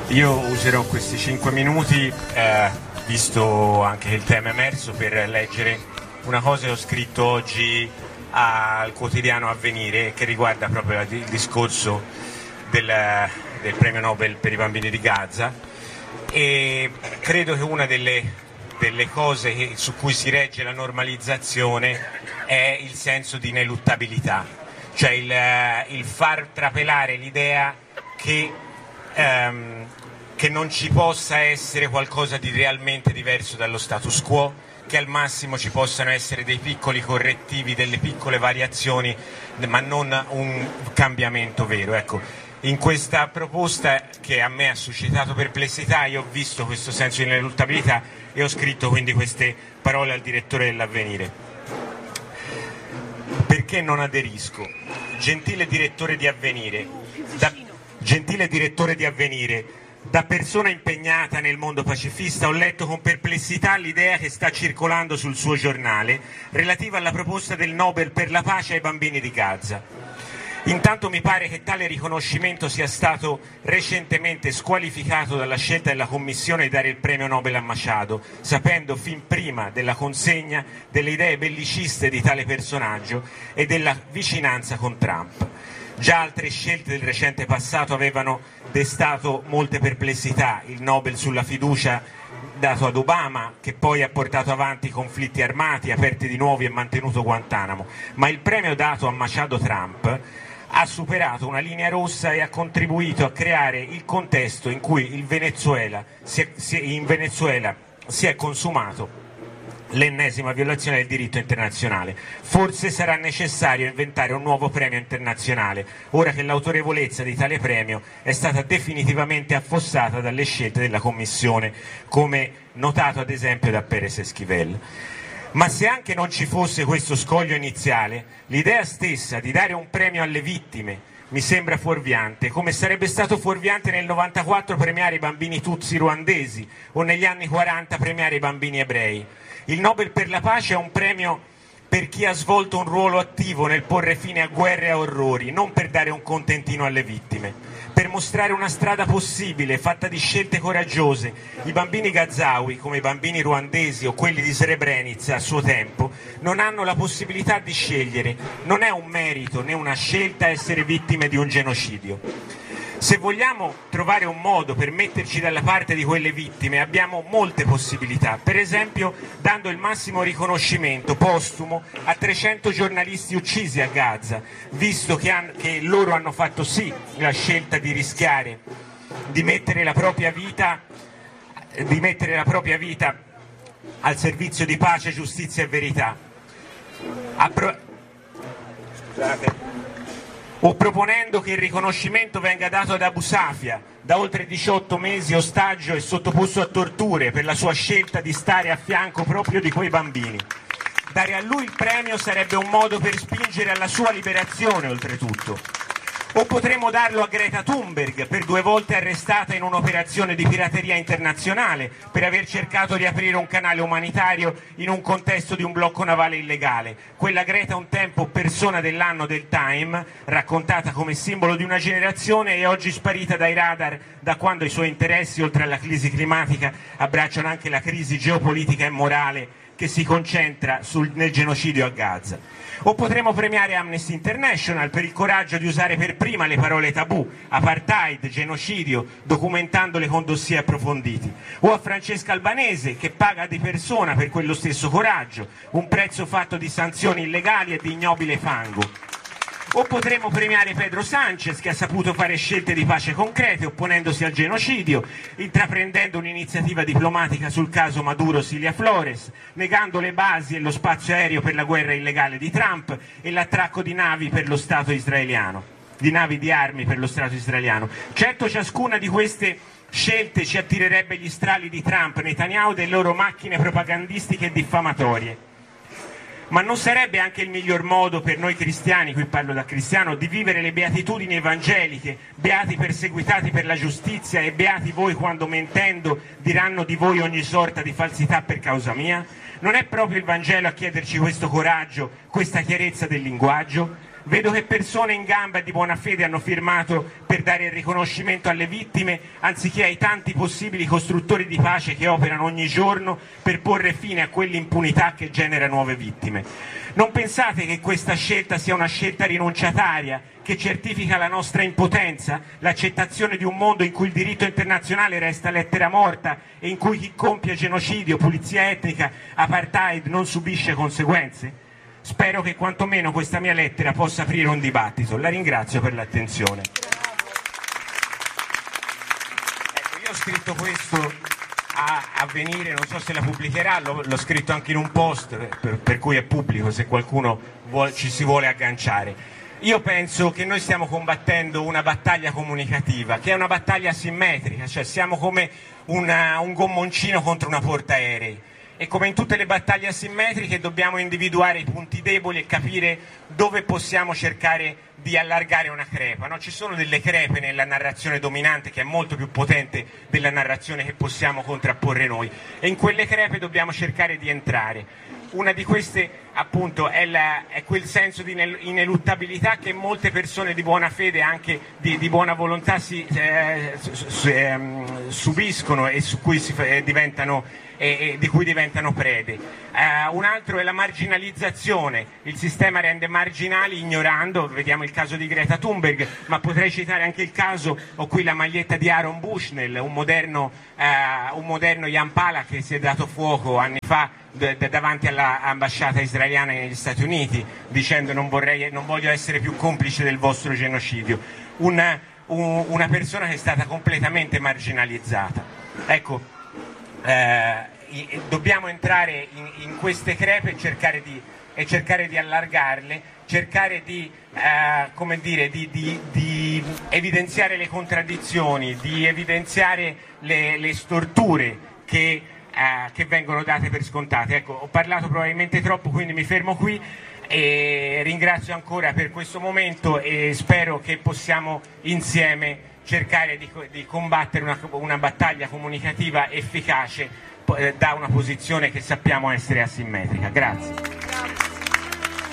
Io userò questi 5 minuti, visto anche che il tema è emerso, per leggere una cosa che ho scritto oggi al quotidiano Avvenire, che riguarda proprio il discorso del premio Nobel per i bambini di Gaza, e credo che una delle cose su cui si regge la normalizzazione è il senso di ineluttabilità, cioè il far trapelare l'idea che non ci possa essere qualcosa di realmente diverso dallo status quo, che al massimo ci possano essere dei piccoli correttivi, delle piccole variazioni, ma non un cambiamento vero. Ecco, in questa proposta, che a me ha suscitato perplessità, io ho visto questo senso di ineluttabilità e ho scritto quindi queste parole al direttore dell'Avvenire. Perché non aderisco? Gentile direttore di Avvenire, da persona impegnata nel mondo pacifista ho letto con perplessità l'idea che sta circolando sul suo giornale relativa alla proposta del Nobel per la pace ai bambini di Gaza. Intanto mi pare che tale riconoscimento sia stato recentemente squalificato dalla scelta della Commissione di dare il premio Nobel a Machado, sapendo fin prima della consegna delle idee belliciste di tale personaggio e della vicinanza con Trump. Già altre scelte del recente passato avevano destato molte perplessità, il Nobel sulla fiducia dato ad Obama, che poi ha portato avanti conflitti armati, aperti di nuovo e mantenuto Guantanamo, ma il premio dato a Machado Trump ha superato una linea rossa e ha contribuito a creare il contesto in cui in Venezuela si è consumato l'ennesima violazione del diritto internazionale. Forse sarà necessario inventare un nuovo premio internazionale, ora che l'autorevolezza di tale premio è stata definitivamente affossata dalle scelte della Commissione, come notato ad esempio da Pérez Esquivel. Ma se anche non ci fosse questo scoglio iniziale, l'idea stessa di dare un premio alle vittime mi sembra fuorviante, come sarebbe stato fuorviante nel 94 premiare i bambini tutsi ruandesi o negli anni 40 premiare i bambini ebrei. Il Nobel per la pace è un premio per chi ha svolto un ruolo attivo nel porre fine a guerre e a orrori, non per dare un contentino alle vittime, per mostrare una strada possibile, fatta di scelte coraggiose. I bambini gazawi, come i bambini ruandesi o quelli di Srebrenica a suo tempo, non hanno la possibilità di scegliere. Non è un merito né una scelta essere vittime di un genocidio. Se vogliamo trovare un modo per metterci dalla parte di quelle vittime, abbiamo molte possibilità, per esempio dando il massimo riconoscimento postumo a 300 giornalisti uccisi a Gaza, visto che loro hanno fatto sì la scelta di rischiare, di mettere la propria vita al servizio di pace, giustizia e verità. O proponendo che il riconoscimento venga dato ad Abu Safia, da oltre 18 mesi ostaggio e sottoposto a torture per la sua scelta di stare a fianco proprio di quei bambini. Dare a lui il premio sarebbe un modo per spingere alla sua liberazione, oltretutto. O potremmo darlo a Greta Thunberg, per 2 volte arrestata in un'operazione di pirateria internazionale, per aver cercato di aprire un canale umanitario in un contesto di un blocco navale illegale. Quella Greta un tempo persona dell'anno del Time, raccontata come simbolo di una generazione e oggi sparita dai radar da quando i suoi interessi, oltre alla crisi climatica, abbracciano anche la crisi geopolitica e morale che si concentra nel genocidio a Gaza. O potremo premiare Amnesty International per il coraggio di usare per prima le parole tabù, apartheid, genocidio, documentandole con dossier approfonditi. O a Francesca Albanese, che paga di persona per quello stesso coraggio, un prezzo fatto di sanzioni illegali e di ignobile fango. O potremo premiare Pedro Sánchez, che ha saputo fare scelte di pace concrete, opponendosi al genocidio, intraprendendo un'iniziativa diplomatica sul caso Maduro-Cilia Flores, negando le basi e lo spazio aereo per la guerra illegale di Trump e l'attracco di navi per lo Stato israeliano, di navi di armi per lo Stato israeliano. Certo, ciascuna di queste scelte ci attirerebbe gli strali di Trump, Netanyahu e delle loro macchine propagandistiche e diffamatorie. Ma non sarebbe anche il miglior modo per noi cristiani, qui parlo da cristiano, di vivere le beatitudini evangeliche, beati perseguitati per la giustizia e beati voi quando mentendo diranno di voi ogni sorta di falsità per causa mia? Non è proprio il Vangelo a chiederci questo coraggio, questa chiarezza del linguaggio? Vedo che persone in gamba e di buona fede hanno firmato per dare il riconoscimento alle vittime, anziché ai tanti possibili costruttori di pace che operano ogni giorno per porre fine a quell'impunità che genera nuove vittime. Non pensate che questa scelta sia una scelta rinunciataria, che certifica la nostra impotenza, l'accettazione di un mondo in cui il diritto internazionale resta lettera morta e in cui chi compie genocidio, pulizia etnica, apartheid non subisce conseguenze? Spero che quantomeno questa mia lettera possa aprire un dibattito. La ringrazio per l'attenzione. Ecco, io ho scritto questo a Venire, non so se la pubblicherà, l'ho scritto anche in un post, per cui è pubblico se qualcuno ci si vuole agganciare. Io penso che noi stiamo combattendo una battaglia comunicativa, che è una battaglia asimmetrica, cioè siamo come un gommoncino contro una portaerei. E come in tutte le battaglie asimmetriche dobbiamo individuare i punti deboli e capire dove possiamo cercare di allargare una crepa, no? Ci sono delle crepe nella narrazione dominante che è molto più potente della narrazione che possiamo contrapporre noi, e in quelle crepe dobbiamo cercare di entrare. Una di queste appunto è quel senso di ineluttabilità che molte persone di buona fede, anche di buona volontà, subiscono e di cui diventano prede. Un altro è la marginalizzazione. Il sistema rende marginali ignorando, vediamo il caso di Greta Thunberg, ma potrei citare anche il caso, ho qui la maglietta di Aaron Bushnell, un moderno Jan Palach che si è dato fuoco anni fa davanti all'ambasciata israeliana negli Stati Uniti, dicendo non voglio essere più complice del vostro genocidio. Una persona che è stata completamente marginalizzata. Ecco, dobbiamo entrare in queste crepe e cercare di allargarle, cercare di evidenziare le contraddizioni, di evidenziare le storture che vengono date per scontate. Ecco, ho parlato probabilmente troppo, quindi mi fermo qui e ringrazio ancora per questo momento e spero che possiamo insieme cercare di combattere una battaglia comunicativa efficace da una posizione che sappiamo essere asimmetrica. Grazie.